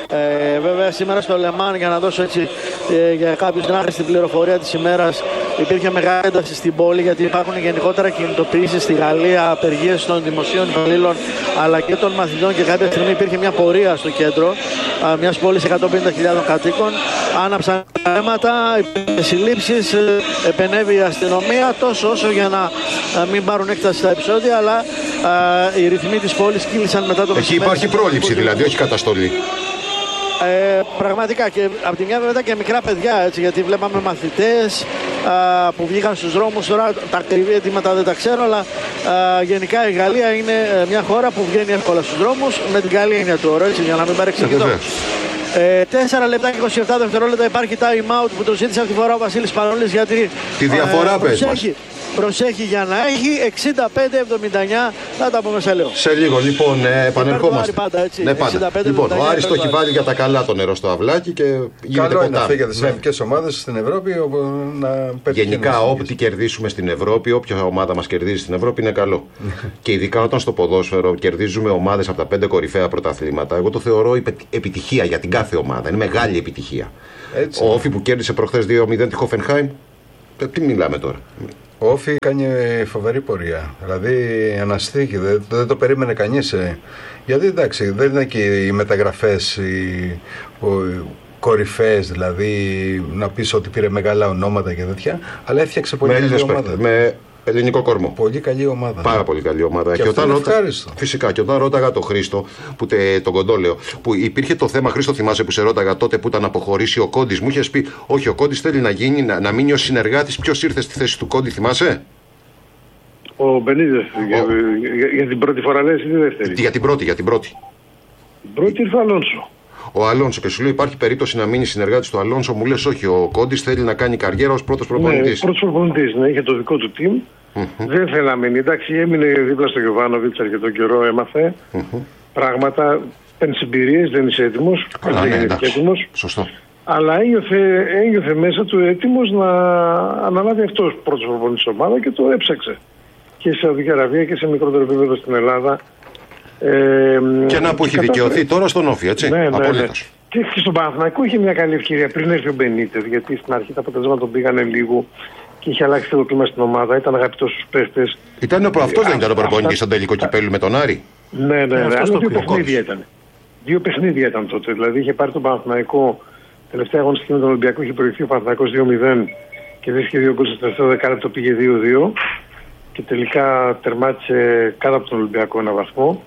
Speaker 4: Ε, βέβαια σήμερα στο Λεμάν, για να δώσω έτσι ε, για κάποιους να έχεις την πληροφορία της ημέρας, υπήρχε μεγάλη ένταση στην πόλη, γιατί υπάρχουν γενικότερα κινητοποιήσεις στη Γαλλία, απεργίες των δημοσίων υπαλλήλων αλλά και των μαθητών, και κάποια στιγμή υπήρχε μια πορεία στο κέντρο α, μιας πόλης εκατόν πενήντα χιλιάδων κατοίκων. Άναψαν αίματα, υπήρχε συλλήψεις, ε, επενέβη η αστυνομία, τόσο όσο για να α, μην πάρουν έκταση στα επεισόδια, αλλά α, οι ρυθμοί της πόλης κύλησαν μετά το
Speaker 3: μεσημέρι. Εκεί υπάρχει πρόληψη δηλαδή, όχι καταστολή.
Speaker 4: Ε, πραγματικά, και από τη μια βέβαια και μικρά παιδιά, έτσι, γιατί βλέπαμε μαθητές α, που βγήκαν στους δρόμους. Τώρα τα ακριβή αιτήματα δεν τα ξέρω, αλλά α, γενικά η Γαλλία είναι μια χώρα που βγαίνει εύκολα στους δρόμους, με την καλή έννοια του όρου, έτσι, για να μην παρεξηγηθώ. Ε, τέσσερα λεπτά και είκοσι επτά δευτερόλεπτα υπάρχει time out που το ζήτησε αυτή τη φορά ο Βασίλης Σπανούλης, γιατί
Speaker 3: τη διαφορά ε, πες μας.
Speaker 4: Προσέχει για να έχει εξήντα πέντε εβδομήντα εννιά, θα τα πούμε σε λίγο.
Speaker 3: Σε λίγο, λοιπόν, ε, επανερχόμαστε.
Speaker 4: Πάντα, έτσι,
Speaker 3: ναι, πάντα. Λοιπόν, ο Άρης το έχει βάλει για τα καλά το νερό στο αυλάκι και γίνεται
Speaker 7: καλό είναι αυτό για τις εθνικές ομάδες στην Ευρώπη να πετύχει.
Speaker 3: Γενικά, ό,τι κερδίσουμε στην Ευρώπη, όποια ομάδα μας κερδίζει στην Ευρώπη είναι καλό. Και ειδικά όταν στο ποδόσφαιρο κερδίζουμε ομάδες από τα πέντε κορυφαία πρωταθλήματα, εγώ το θεωρώ επιτυχία για την κάθε ομάδα. Είναι μεγάλη επιτυχία. Έτσι. Ο Όφι που κέρδισε προχθές δύο μηδέν τη Χόφενχάιμ, τι μιλάμε τώρα.
Speaker 7: Ο Όφι κάνει φοβερή πορεία. Δηλαδή αναστήκη, δεν, δεν το περίμενε κανείς. Ε. Γιατί εντάξει, δεν είναι και οι μεταγραφές, οι, οι κορυφαίες, δηλαδή να πεις ότι πήρε μεγάλα ονόματα και τέτοια, αλλά έφτιαξε πολύ καλή ομάδα.
Speaker 3: Με Ελληνικό κορμό.
Speaker 7: Πολύ καλή ομάδα.
Speaker 3: Πάρα πολύ καλή ομάδα.
Speaker 7: Και, και όταν ρώτα...
Speaker 3: Φυσικά. Και όταν ρώταγα τον Χρήστο, που τε, τον Κοντόλεο, που υπήρχε το θέμα, Χρήστο, θυμάσαι που σε ρώταγα τότε που ήταν αποχωρήσει ο Κόντης, μου είχε πει: όχι, ο Κόντης θέλει να, γίνει, να, να μείνει ο συνεργάτης. Ποιος ήρθε στη θέση του Κόντι, θυμάσαι?
Speaker 6: Ο Μπενίδες. Για, για, για την πρώτη φορά λες ή τη δεύτερη?
Speaker 3: Για την πρώτη, για την πρώτη.
Speaker 6: Την πρώτη ήρθε ο Αλόνσο.
Speaker 3: Ο Αλόνσο, και σου λέει: υπάρχει περίπτωση να μείνει συνεργάτης του Αλόνσο. Μου λες: όχι, ο Κόντης θέλει να κάνει καριέρα ως πρώτος προπονητής.
Speaker 6: Ναι, πρώτος προπονητής, ναι, είχε το δικό του team. Mm-hmm. Δεν θέλει να μείνει. Εντάξει, έμεινε δίπλα στο Γιωβάνοβιτς αρκετό καιρό, έμαθε mm-hmm. πράγματα. Παίρνει εμπειρίες, δεν είσαι έτοιμος.
Speaker 3: Καλά, ναι, εντάξει. Έτοιμος. Σωστό.
Speaker 6: Αλλά ένιωθε, ένιωθε μέσα του έτοιμος να αναλάβει αυτός πρώτος προπονητής της ομάδα και το έψαξε. Και σε Σαουδική Αραβία και σε μικρότερο επίπεδο στην Ελλάδα.
Speaker 3: Ε, και να που έχει κατά... δικαιωθεί τώρα στον Όφη, έτσι.
Speaker 6: Ναι, ναι, ναι. Και στον Παναθηναϊκό είχε μια καλή ευκαιρία πριν έρθει ο Μπενίτες, γιατί στην αρχή τα αποτελέσματα τον πήγανε λίγο και είχε αλλάξει το κλίμα στην ομάδα. Ήταν αγαπητός στους παίχτες.
Speaker 3: Ήταν ο αυτός δεν ήταν ο προπονητής στον τελικό κυπέλλου με τον Άρη?
Speaker 6: Ναι, ναι, ναι. Αλλά δύο παιχνίδια ήταν. Δύο παιχνίδια ήταν τότε. Δηλαδή είχε πάρει τον Παναθηναϊκό τελευταία αγωνιστική με τον Ολυμπιακό, είχε προηγηθεί ο Παναθηναϊκός δύο μηδέν και δέχτηκε δύο γκολ στο τελευταίο δεκάλεπτο, πήγε δύο δύο και τελικά τερμάτισε κάτω από τον Ολυμπιακό ένα βαθμό.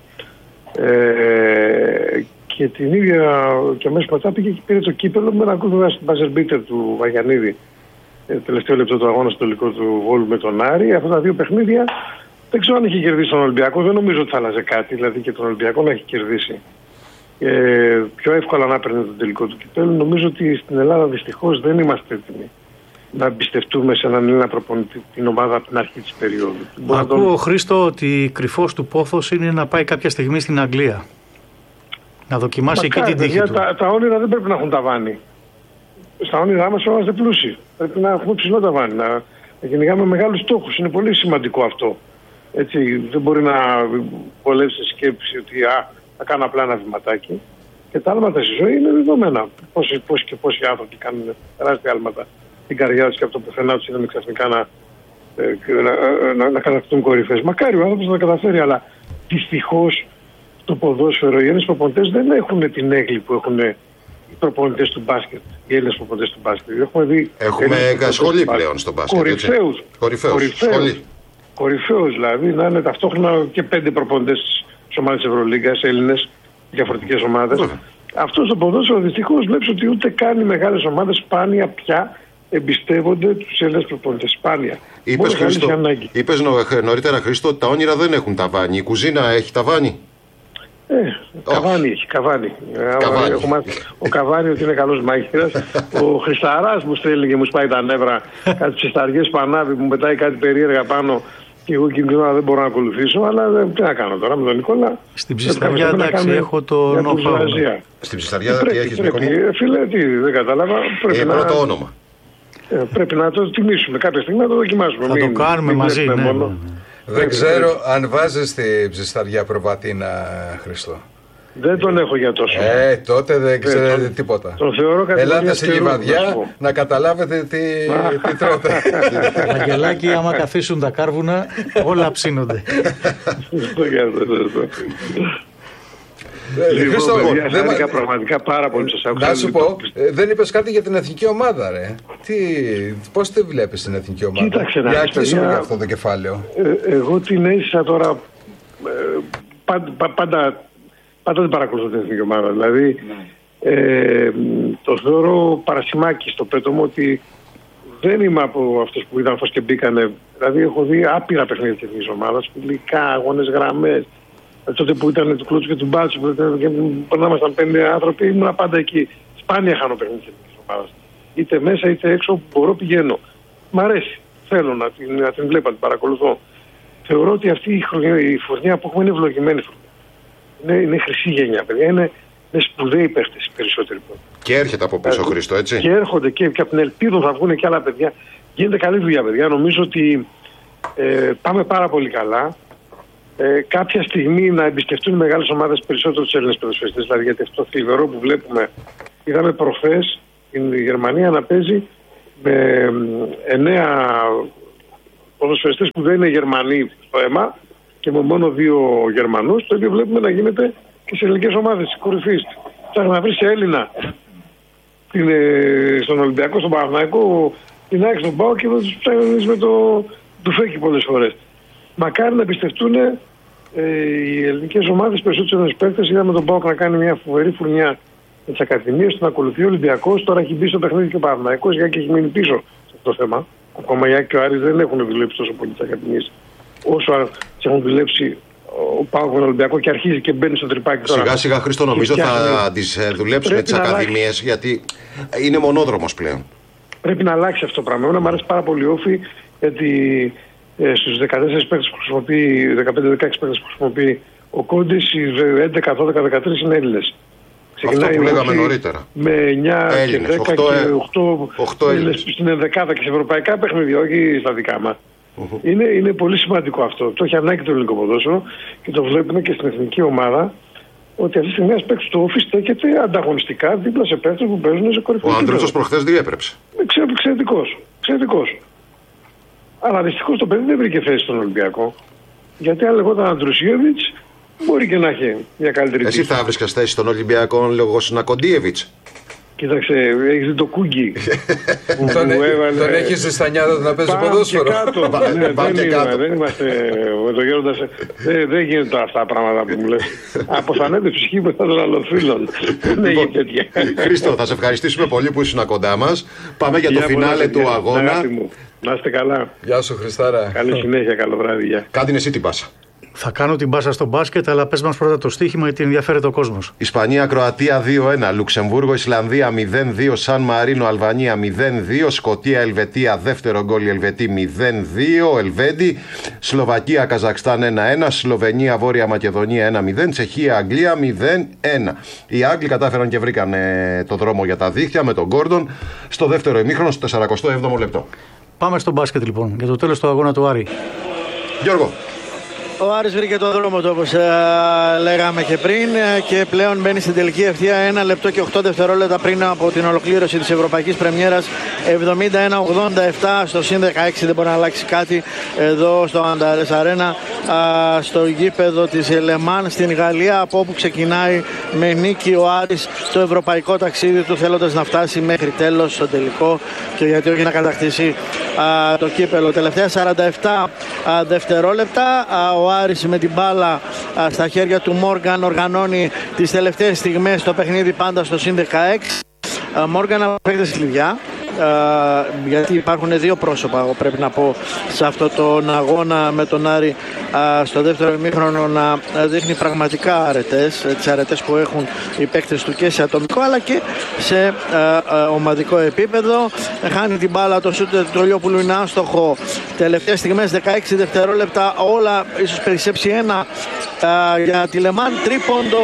Speaker 6: Ε, και την ίδια και αμέσως μετά πήγε και πήρε το κύπελλο με ένα γκολ στην buzzer beater του Βαγιανίδη. Ε, τελευταίο λεπτό του αγώνα στο τελικό του Βόλου με τον Άρη. Αυτά τα δύο παιχνίδια δεν ξέρω αν είχε κερδίσει τον Ολυμπιακό. Δεν νομίζω ότι θα άλλαζε κάτι. Δηλαδή και τον Ολυμπιακό να έχει κερδίσει ε, πιο εύκολα να παίρνει τον τελικό του κυπέλλου. Νομίζω ότι στην Ελλάδα δυστυχώς δεν είμαστε έτοιμοι να εμπιστευτούμε σε έναν Έλληνα προπονητή την ομάδα από την αρχή της περίοδου.
Speaker 5: Ακούω, τον... Χρήστο, ότι κρυφός του πόθος είναι να πάει κάποια στιγμή στην Αγγλία. Να δοκιμάσει εκεί την τύχη του.
Speaker 6: Τα, τα όνειρα δεν πρέπει να έχουν ταβάνι. Στα όνειρά μας είμαστε πλούσιοι. Πρέπει να έχουμε ψηλό ταβάνι. Να, να κυνηγάμε μεγάλους στόχους. Είναι πολύ σημαντικό αυτό. Έτσι, δεν μπορεί να βολεύσει σκέψη ότι α, θα κάνω απλά ένα βηματάκι. Και τα άλματα στη ζωή είναι δεδομένα. Πόσοι, πόσοι και πόσοι άνθρωποι κάνουν τεράστια άλματα στην καριέρα τους και από το πουθενά τους είναι ξαφνικά να, να, να, να κατακτούν κορυφές. Μακάρι ο άνθρωπος να τα καταφέρει, αλλά δυστυχώς το ποδόσφαιρο, οι Έλληνες προπονητές δεν έχουν την έγκλη που έχουν οι προπονητές του μπάσκετ. Οι Έλληνες προπονητές του μπάσκετ. Έχουμε, δει
Speaker 3: έχουμε σχολή πλέον στο μπάσκετ.
Speaker 6: Κορυφαίους. Κορυφαίους. Κορυφαίους δηλαδή, να είναι ταυτόχρονα και πέντε προπονητές της ομάδας της Ευρωλίγκας, Έλληνες, διαφορετικές ομάδες. Mm. Αυτό στο ποδόσφαιρο δυστυχώς βλέπεις ότι ούτε καν οι μεγάλες ομάδες σπάνια πια εμπιστεύονται τους Έλληνες προπονητές. Σπάνια.
Speaker 3: Είπες, Χρήστο, είπες νωρίτερα, Χρήστο, ότι τα όνειρα δεν έχουν ταβάνι. Η κουζίνα έχει ταβάνι?
Speaker 6: Ε, καβάνι έχει, καβάνι. καβάνι. Έχουμε, ο Καβάνι ότι είναι καλός μάχηρας. Ο Χρισταράς μου στέλνει και μου σπάει τα νεύρα. Κάτι ψισταριές που ανάβει, που μου πετάει κάτι περίεργα πάνω. Και εγώ κινδυνεύω δεν μπορώ να ακολουθήσω, αλλά τι να κάνω τώρα με τον Νικόλα.
Speaker 5: Στην ψισταριά εντάξει έχω το νοφάου.
Speaker 3: Στην ψισταριά τι έχεις, Νίκο μου?
Speaker 6: Φίλε, τι, δεν κατάλαβα.
Speaker 3: Πρέπει ε, να... πρώτο όνομα.
Speaker 6: Ε, πρέπει να το τιμήσουμε κάποια στιγμή, να το δοκιμάσουμε.
Speaker 5: Θα μην, το κάνουμε μην μαζί, ναι, μόνο.
Speaker 7: Ναι. Δεν ξέρω αν βάζεις τη ψισταριά προβατίνα, Χριστό.
Speaker 6: Δεν τον έχω για τόσο.
Speaker 7: Ε, τότε δεν ξέρετε τον, τίποτα.
Speaker 6: Τον θεωρώ
Speaker 7: Ελάτε στη Λιβαδιά να καταλάβετε τι, τι τρώτε.
Speaker 5: Αγγελάκι, άμα καθίσουν τα κάρβουνα, όλα ψήνονται.
Speaker 6: Λοιπόν, παιδιά, πραγματικά πάρα πολύ σας άκουσα.
Speaker 7: Να σου πω, δεν είπες κάτι για την εθνική ομάδα, ρε. Τι, πώς τη βλέπεις την εθνική ομάδα?
Speaker 6: Κοίταξε να
Speaker 7: για αρχίσουμε για αυτό το κεφάλαιο.
Speaker 6: Εγώ την έζησα τώρα πάντα... Πάντα δεν παρακολουθώ την εθνική ομάδα. Δηλαδή, ναι. ε, το θεωρώ παρασημάκι στο πέτο μου ότι δεν είμαι από αυτούς που ήταν φως και μπήκανε. Δηλαδή, έχω δει άπειρα παιχνίδια της εθνικής ομάδας, φιλικά, αγώνες, γραμμές. Τότε που ήταν του Κλούτσου και του Μπάτσου, που περνάμασταν πέντε άνθρωποι, ήμουν πάντα εκεί. Σπάνια χάνω παιχνίδια της εθνικής ομάδας. Είτε μέσα είτε έξω, που μπορώ πηγαίνω. Μ' αρέσει. Θέλω να την, να την βλέπω, να την παρακολουθώ. Θεωρώ ότι αυτή η, χρονιά, η χρονιά που έχουμε είναι ευλογημένη χρονιά. Είναι, είναι χρυσή γενιά, παιδιά. Είναι, είναι σπουδαίοι παίχτες περισσότεροι.
Speaker 3: Και έρχεται από πίσω, ε, Χρήστο, έτσι.
Speaker 6: Και έρχονται και, και από την ελπίδα θα βγουν και άλλα παιδιά. Γίνεται καλή δουλειά, παιδιά. Νομίζω ότι ε, πάμε πάρα πολύ καλά. Ε, κάποια στιγμή να εμπιστευτούν οι μεγάλες ομάδες περισσότερο τους Έλληνες ποδοσφαιριστές. Δηλαδή, γιατί αυτό το θλιβερό που βλέπουμε, είδαμε προχθές την Γερμανία να παίζει με εννέα ποδοσφαιριστές που δεν είναι Γερμανοί στο αίμα. Και με μόνο δύο Γερμανούς, το ίδιο βλέπουμε να γίνεται και σε ελληνικές ομάδες της κορυφής. Ψάχνει να βρει σε Έλληνα την, στον Ολυμπιακό, στον Παναθηναϊκό, την ΑΕΚ, στον ΠΑΟΚ και θα τους ψάχνεις με το του φέκει πολλές φορές. Μακάρι να πιστευτούν ε, οι ελληνικές ομάδες περισσότερες παίκτες. Είδαμε τον ΠΑΟΚ να κάνει μια φοβερή φουρνιά με τις ακαδημίες, τον ακολουθεί ο Ολυμπιακός. Τώρα έχει μπει στο παιχνίδι και ο Παναθηναϊκός, γιατί έχει μείνει πίσω σε αυτό το θέμα. Ακόμα οι Άκη και ο Άρης δεν έχουν δουλέψει τόσο πολύ τις ακαδημίες όσο έχουν δουλέψει ο ΠΑΟΚ με τον Ολυμπιακό και αρχίζει και μπαίνει στο τρυπάκι τώρα.
Speaker 3: Σιγά σιγά, Χρήστο, νομίζω θα τις δουλέψουν τις ακαδημίες, γιατί είναι μονόδρομος πλέον. Πρέπει να αλλάξει αυτό το πράγμα. Εμένα μου αρέσει πάρα πολύ όφη, γιατί ε, στους δεκατέσσερις παίκτες που χρησιμοποιεί, δεκαπέντε δεκαέξι παίκτες που χρησιμοποιεί ο Κόντης, οι έντεκα, δώδεκα, δεκατρία είναι Έλληνες.
Speaker 8: Αυτό που λέγαμε νωρίτερα.
Speaker 6: Με εννιά Έλληνες, και δέκα οκτώ, και οκτώ, οκτώ Έλληνες στην ενδεκάδα και σε ευρωπαϊκά παιχνίδια, όχι στα δικά μας. Uh-huh. Είναι, είναι πολύ σημαντικό αυτό. Το έχει ανάγκη το ελληνικό ποδόσφαιρο και το βλέπουμε και στην εθνική ομάδα. Ότι αυτή τη στιγμή ένα παίκτη του Όφη στέκεται ανταγωνιστικά δίπλα σε παίκτες που παίζουν σε κορυφαίο.
Speaker 8: Ο Άντρετσος προχθές διέπρεψε.
Speaker 6: Εξαιρετικός. Εξαιρετικός. Αλλά δυστυχώς το παιδί δεν βρήκε θέση στον Ολυμπιακό. Γιατί αν λεγόταν Αντρουσίεβιτς, μπορεί και να έχει μια καλύτερη.
Speaker 8: Εσύ θα βρίσκες θέση στον Ολυμπιακό λόγω Συνακοντίεβιτς.
Speaker 6: Κοίταξε, έχεις δει το Κούγκι.
Speaker 7: που, τον, που έβαλε... τον έχεις στη στανιάδα του να παίζει ποδόσφαιρο.
Speaker 6: ναι, δεν, κάτω. δεν είμαστε με το Γέροντας. δεν, δεν γίνεται αυτά τα πράγματα που μου λες. Αποθανέται ψυχή μετά των άλλων φίλων. Δεν έχει τέτοια.
Speaker 8: Χρήστο, θα σε ευχαριστήσουμε πολύ που ήσουν κοντά μας. Πάμε για το φινάλε του αγώνα.
Speaker 6: Να είστε καλά.
Speaker 7: Γεια σου, Χριστάρα.
Speaker 6: Καλή συνέχεια, καλό βράδυ.
Speaker 8: Κάντε εσύ την πάσα.
Speaker 5: Θα κάνω την μπάσα στο μπάσκετ, αλλά πες μας πρώτα το στοίχημα γιατί ενδιαφέρεται ο κόσμος.
Speaker 3: Ισπανία-Κροατία δύο ένα, Λουξεμβούργο-Ισλανδία μηδέν δύο, Σαν Μαρίνο-Αλβανία μηδέν δύο, Σκωτία-Ελβετία δεύτερο γκολ η Ελβετή μηδέν δύο, Ελβέντι, Σλοβακία-Καζακστάν ένα ένα, Σλοβενία-Βόρεια Μακεδονία ένα μηδέν, Τσεχία-Αγγλία μηδέν ένα. Οι Άγγλοι κατάφεραν και βρήκαν ε, το δρόμο για τα δίχτυα με τον Γκόρντον στο δεύτερο ημίχρονο, στο σαρανταεπτό έβδομο λεπτό.
Speaker 5: Πάμε στο μπάσκετ λοιπόν, για το τέλος του αγώνα του Άρη.
Speaker 3: Γιώργο.
Speaker 4: Ο Άρης βρήκε το δρόμο του, όπως ε, λέγαμε και πριν, και πλέον μπαίνει στην τελική ευθεία ένα λεπτό και οκτώ δευτερόλεπτα πριν από την ολοκλήρωση της Ευρωπαϊκής Πρεμιέρας. εβδομήντα ένα ογδόντα επτά στο συν δεκαέξι, δεν μπορεί να αλλάξει κάτι εδώ στο Αντάρες Αρένα, στο γήπεδο της Λεμάν στην Γαλλία, από όπου ξεκινάει με νίκη ο Άρης το ευρωπαϊκό ταξίδι του, θέλοντας να φτάσει μέχρι τέλος στο τελικό και γιατί όχι να κατακτήσει α, το κύπελο. Τελευταία σαράντα επτά α, δευτερόλεπτα. Α, ο Άρης με την μπάλα α, στα χέρια του Μόργαν οργανώνει τις τελευταίες στιγμές το παιχνίδι πάντα στο συν δεκαέξι. Μόργαν απέκτησε κλειδιά. Uh, γιατί υπάρχουν δύο πρόσωπα, εγώ πρέπει να πω, σε αυτό τον αγώνα με τον Άρη uh, στο δεύτερο ημίχρονο να δείχνει πραγματικά αρετές, τις αρετές που έχουν οι παίκτες του και σε ατομικό αλλά και σε uh, uh, ομαδικό επίπεδο. Χάνει την μπάλα, το σούτ του Τολιόπουλου είναι άστοχο. Τελευταίες στιγμές δεκαέξι δευτερόλεπτα, όλα ίσως περισσέψει ένα uh, για τη Λεμάν. Τρίποντο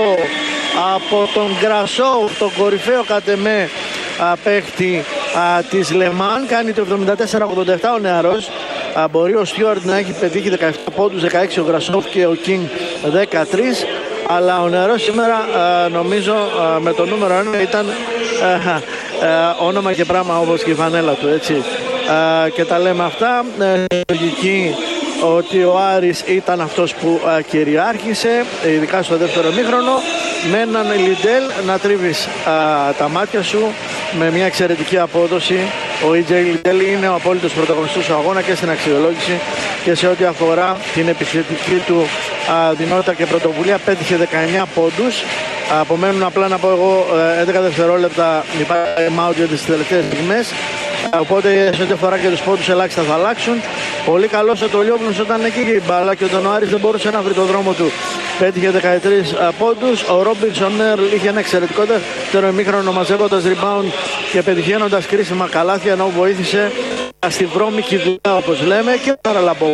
Speaker 4: από τον Γκρασόφ, τον κορυφαίο κατ' εμέ παίχτη α, της Λεμάν, κάνει το εβδομήντα τέσσερα ογδόντα επτά ο νεαρός. Α, μπορεί ο Στιούαρτ να έχει πετύχει δεκαεπτά πόντους, δεκαέξι ο Γκρασόφ και ο Κίνγκ δεκατρία, αλλά ο νεαρός σήμερα α, νομίζω α, με το νούμερο ένα ήταν α, α, όνομα και πράγμα όπως και η φανέλα του, έτσι. Α, και τα λέμε αυτά, ε, λογική ότι ο Άρης ήταν αυτός που α, κυριάρχησε, ειδικά στο δεύτερο ημίχρονο, με έναν Λιντέλ να τρίβεις α, τα μάτια σου με μια εξαιρετική απόδοση. Ο Ι Τζέι Λιντέλ είναι ο απόλυτος πρωταγωνιστής του αγώνα και στην αξιολόγηση και σε ό,τι αφορά την επιθετική του α, δυνότητα και πρωτοβουλία. Πέτυχε δεκαεννιά πόντους. Απομένουν απλά να πω εγώ έντεκα δευτερόλεπτα, υπάρχει out για τις τελευταίες στιγμές. Οπότε σε ό,τι αφορά και τους πόντους ελάχιστα θα αλλάξουν. Πολύ καλός ο Τολιόπουλος όταν εκεί και η μπάλα και ο Άρης δεν μπορούσε να βρει το δρόμο του. Πέτυχε δεκατρία πόντους. Ο Ρόμπινσον Έρλ είχε ένα εξαιρετικό δεύτερο ημίχρονο μαζεύοντας rebound και πετυχαίνοντας κρίσιμα καλάθια, ενώ βοήθησε στη βρώμικη δουλειά όπως λέμε και παραλαμπό.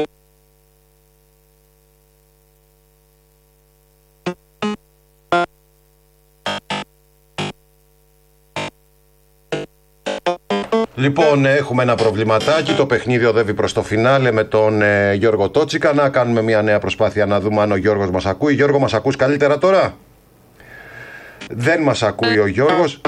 Speaker 3: Λοιπόν, έχουμε ένα προβληματάκι. Το παιχνίδι οδεύει προς το φινάλε με τον ε, Γιώργο Τότσικα. Να κάνουμε μια νέα προσπάθεια να δούμε αν ο Γιώργος μας ακούει. Γιώργο, μας ακούς καλύτερα τώρα? Δεν μας ακούει ο Γιώργος.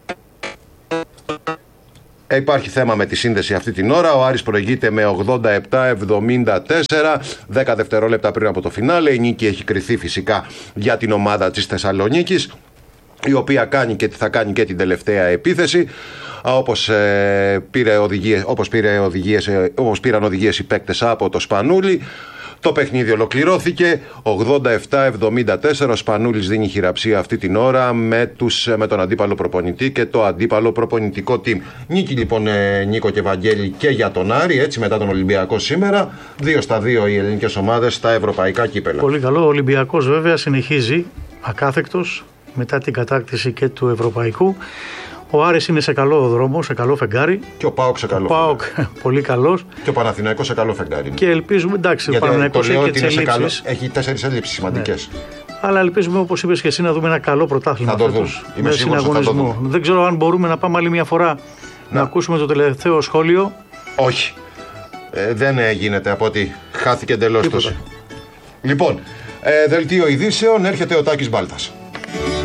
Speaker 3: Ε, υπάρχει θέμα με τη σύνδεση αυτή την ώρα. Ο Άρης προηγείται με ογδόντα επτά εβδομήντα τέσσερα, δέκα δευτερόλεπτα πριν από το φινάλε. Η νίκη έχει κριθεί φυσικά για την ομάδα της Θεσσαλονίκης, η οποία κάνει και θα κάνει και την τελευταία επίθεση. όπως, ε, πήρε οδηγίες, όπως, πήρε οδηγίες, ε, όπως πήραν οδηγίες οι παίκτες από το Σπανούλι. Το παιχνίδι ολοκληρώθηκε ογδόντα επτά εβδομήντα τέσσερα. Ο Σπανούλης δίνει χειραψία αυτή την ώρα με, τους, με τον αντίπαλο προπονητή και το αντίπαλο προπονητικό team. Νίκη λοιπόν, ε, Νίκο και Βαγγέλη, και για τον Άρη, έτσι μετά τον Ολυμπιακό σήμερα. Δύο στα δύο οι ελληνικές ομάδες στα ευρωπαϊκά κύπελα.
Speaker 5: Πολύ καλό. Ο Ολυμπιακός βέβαια συνεχίζει ακάθεκτος μετά την κατάκτηση και του ευρωπαϊκού. Ο Άρης είναι σε καλό δρόμο, σε καλό φεγγάρι.
Speaker 3: Και ο ΠΑΟΚ σε καλό
Speaker 5: ο ΠΑΟΚ πολύ καλός.
Speaker 3: Και ο Παναθηναϊκός σε καλό φεγγάρι.
Speaker 5: Και ελπίζουμε, εντάξει,
Speaker 3: γιατί
Speaker 5: ο Παναθηναϊκός έχει και τις
Speaker 3: καλό,
Speaker 5: ελλείψεις.
Speaker 3: έχει τέσσερις ελλείψεις σημαντικές. Ναι.
Speaker 5: Αλλά ελπίζουμε, όπως είπες και εσύ, να δούμε ένα καλό πρωτάθλημα.
Speaker 3: Θα το δούμε. Είμαι σίγουρος ότι θα το δούμε.
Speaker 5: Δεν ξέρω αν μπορούμε να πάμε άλλη μια φορά να, να ακούσουμε το τελευταίο σχόλιο.
Speaker 3: Όχι. Ε, δεν γίνεται, από ότι χάθηκε εντελώς τόσο. Λοιπόν, ε, δελτίο ειδήσεων, έρχεται ο Τάκης Μπάλτας.